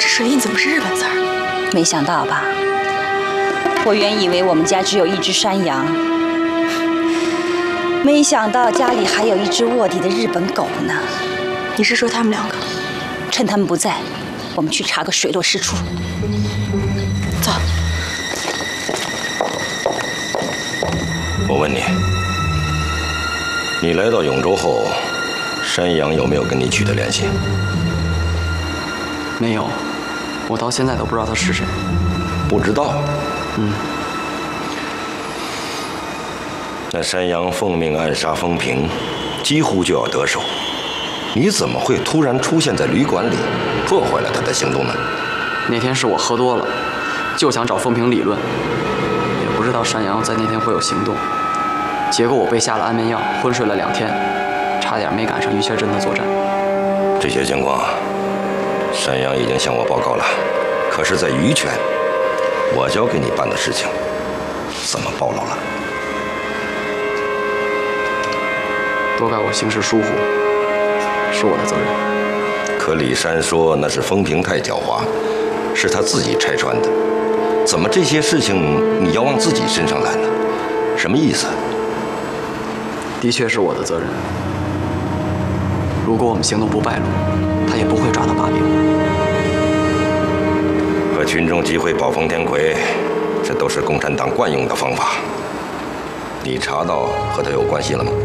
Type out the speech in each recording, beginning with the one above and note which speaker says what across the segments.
Speaker 1: 这水印怎么是日本字儿？
Speaker 2: 没想到吧？我原以为我们家只有一只山羊，没想到家里还有一只卧底的日本狗呢。
Speaker 1: 你是说他们两个？
Speaker 2: 趁他们不在，我们去查个水落石出。走。
Speaker 3: 我问你，你来到永州后，山羊有没有跟你取得联系？
Speaker 4: 没有，我到现在都不知道他是谁。
Speaker 3: 不知道。
Speaker 4: 嗯。
Speaker 3: 那山羊奉命暗杀风平，几乎就要得手，你怎么会突然出现在旅馆里，破坏了他的行动呢？
Speaker 4: 那天是我喝多了，就想找风平理论，也不知道山羊在那天会有行动。结果我被下了安眠药，昏睡了2天，差点没赶上于谦真的作战。
Speaker 3: 这些情况，山羊已经向我报告了。可是，在于权，我交给你办的事情，怎么暴露了？
Speaker 4: 都怪我行事疏忽，是我的责任。
Speaker 3: 可李山说那是风平太狡猾，是他自己拆穿的。怎么这些事情你要往自己身上揽呢？什么意思？
Speaker 4: 的确是我的责任。如果我们行动不败露，他也不会抓到把柄。
Speaker 3: 和群众集会保风天魁，这都是共产党惯用的方法。你查到和他有关系了吗？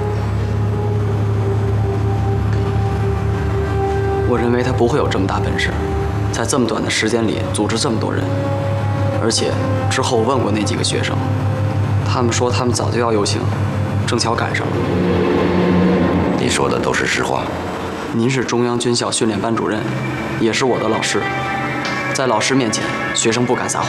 Speaker 4: 我认为他不会有这么大本事，在这么短的时间里组织这么多人。而且之后我问过那几个学生，他们说他们早就要游行，正巧赶上了。
Speaker 3: 你说的都是实话。
Speaker 4: 您是中央军校训练班主任，也是我的老师，在老师面前，学生不敢撒谎。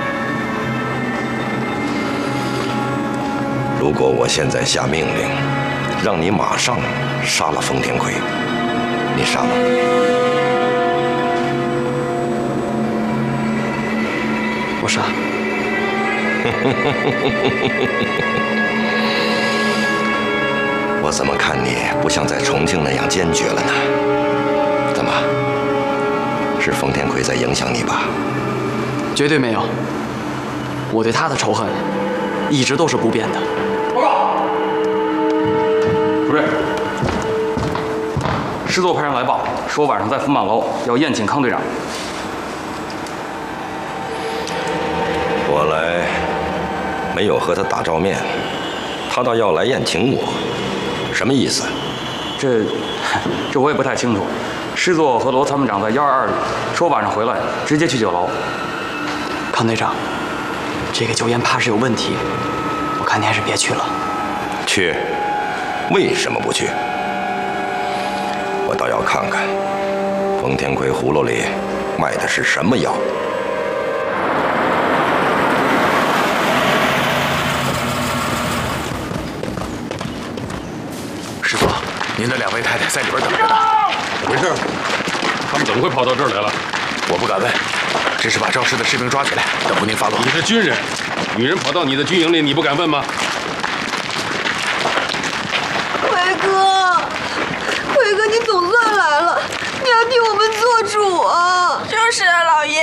Speaker 3: 如果我现在下命令，让你马上杀了封天魁，你杀吗？
Speaker 4: 我杀。
Speaker 3: 我怎么看你不像在重庆那样坚决了呢？怎么？是封天魁在影响你吧？
Speaker 4: 绝对没有。我对他的仇恨一直都是不变的。
Speaker 5: 报告，主任，师座派人来报，说晚上在福满楼要宴请康队长。
Speaker 3: 我来没有和他打照面，他倒要来宴请我，什么意思？
Speaker 5: 这我也不太清楚。师座和罗参谋长在122里说晚上回来直接去酒楼。
Speaker 4: 康队长，这个酒宴怕是有问题，我看你还是别去了。
Speaker 3: 去？为什么不去？我倒要看看封天魁葫芦里卖的是什么药。
Speaker 6: 师座，您的2位太太在里边等着呢。
Speaker 7: 怎么回事？他们怎么会跑到这儿来了？
Speaker 6: 我不敢问，只是把肇事的士兵抓起来，等候您发落。
Speaker 7: 你是军人，女人跑到你的军营里，你不敢问吗？
Speaker 8: 奎哥，奎哥，你总算来了，你要替我们做主啊！
Speaker 1: 就是啊，老爷。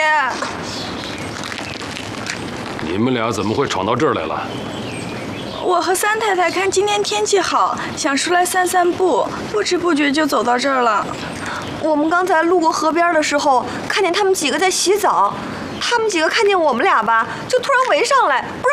Speaker 7: 你们俩怎么会闯到这儿来了？
Speaker 1: 我和三太太看今天天气好，想出来散散步，不知不觉就走到这儿了。
Speaker 8: 我们刚才路过河边的时候，看见他们几个在洗澡，他们几个看见我们俩吧，就突然围上来，不知